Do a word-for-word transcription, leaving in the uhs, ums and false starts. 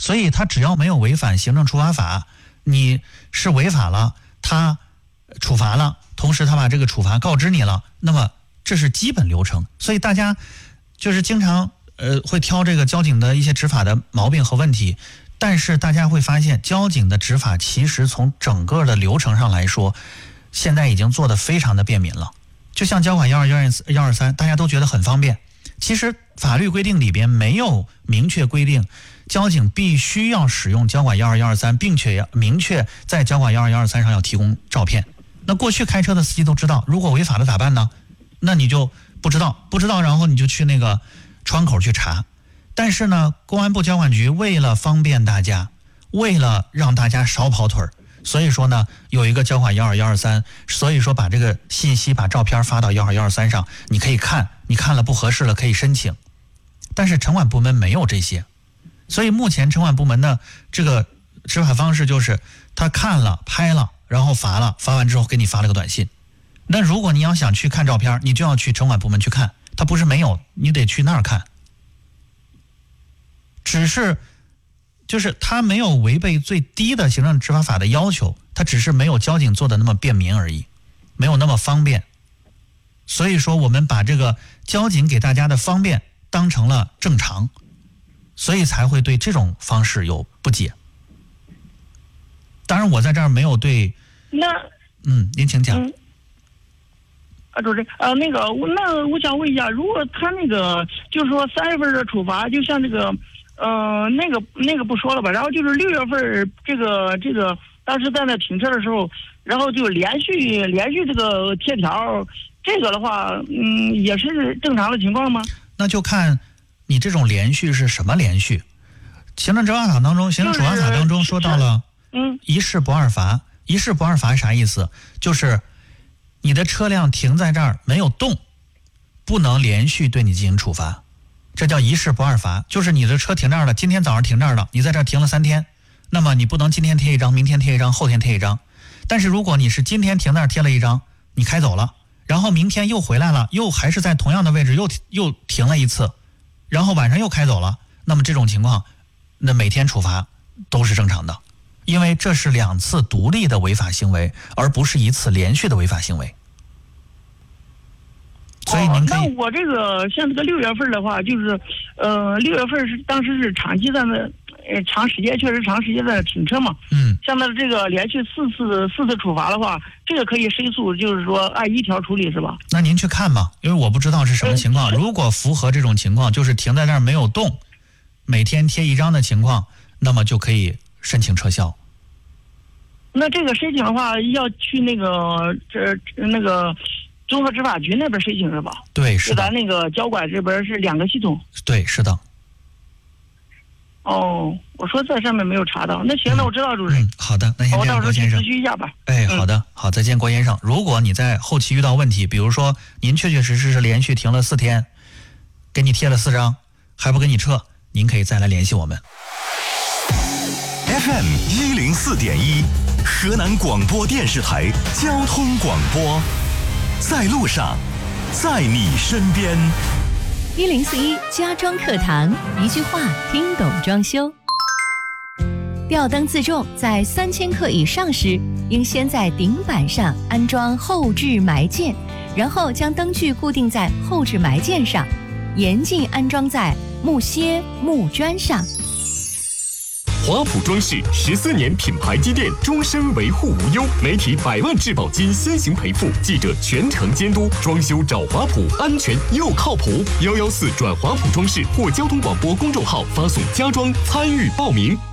所以他只要没有违反行政处罚法，你是违法了，他处罚了，同时他把这个处罚告知你了，那么这是基本流程。所以大家就是经常呃会挑这个交警的一些执法的毛病和问题，但是大家会发现交警的执法其实从整个的流程上来说，现在已经做得非常的便民了。就像交管一二一二三，大家都觉得很方便，其实法律规定里边没有明确规定交警必须要使用交管一二一二三，并且明确在交管一二一二三上要提供照片。那过去开车的司机都知道，如果违法了咋办呢？那你就不知道不知道然后你就去那个窗口去查。但是呢，公安部交管局为了方便大家，为了让大家少跑腿儿，所以说呢，有一个交管一二一二三，所以说把这个信息把照片发到一二一二三上，你可以看，你看了不合适了可以申请。但是城管部门没有这些，所以目前城管部门的这个执法方式就是他看了拍了然后罚了，罚完之后给你发了个短信。那如果你要想去看照片，你就要去城管部门去看，他不是没有，你得去那儿看。只是就是他没有违背最低的行政执法法的要求，他只是没有交警做的那么便民而已，没有那么方便。所以说我们把这个交警给大家的方便当成了正常，所以才会对这种方式有不解。当然我在这儿没有对那嗯您请讲。 嗯啊，主任，呃，那个，那我想问一下，如果他那个就是说三月份的处罚，就像这个，呃，那个那个不说了吧，然后就是六月份这个这个，当时在那停车的时候，然后就连续连续这个贴条，这个的话，嗯，也是正常的情况吗？ 那就看你这种连续是什么连续。行政执法法当中，行政处罚法当中说到了， 嗯， 一事不二罚。一事不二罚啥意思？就是你的车辆停在这儿没有动，不能连续对你进行处罚，这叫一事不二罚。就是你的车停这儿了，今天早上停这儿了，你在这儿停了三天，那么你不能今天贴一张，明天贴一张，后天贴一张。但是如果你是今天停那儿贴了一张，你开走了，然后明天又回来了，又还是在同样的位置又又停了一次，然后晚上又开走了，那么这种情况，那每天处罚都是正常的。因为这是两次独立的违法行为，而不是一次连续的违法行为。所以您可以、 哦、那我这个像这个六月份的话，就是呃六月份是当时是长期在那呃长时间确实长时间在那停车嘛。 嗯。 像那这个连续四次四次处罚的话，这个可以申诉，就是说按一条处理是吧？ 那您去看吧，因为我不知道是什么情况。如果符合这种情况，就是停在那儿没有动，每天贴一张的情况，那么就可以申请撤销。 那这个申请的话，要去那个这那个综合执法局那边申请是吧？ 对，是的。 咱那个交管这边是两个系统。 对，是的。 哦，我说在上面没有查到。那行，那我知道主任。 嗯，好的，那先这样，郭先生。 我到时候去咨询一下吧。 哎，好的，好，再见，郭先生。如果你在后期遇到问题，比如说您确确实实是连续停了四天，给你贴了四张，还不给你撤，您可以再来联系我们。 F M 一零四点一，河南广播电视台交通广播，在路上，在你身边。 一零四一家装课堂，一句话听懂装修。吊灯自重在三千克以上时，应先在顶板上安装后置埋件，然后将灯具固定在后置埋件上，严禁安装在木楔、木砖上。 华普装饰十四年品牌积淀，终身维护无忧，媒体百万质保金先行赔付，记者全程监督，装修找华普，安全又靠谱。幺幺四转华普装饰或交通广播公众号发送家装参与报名。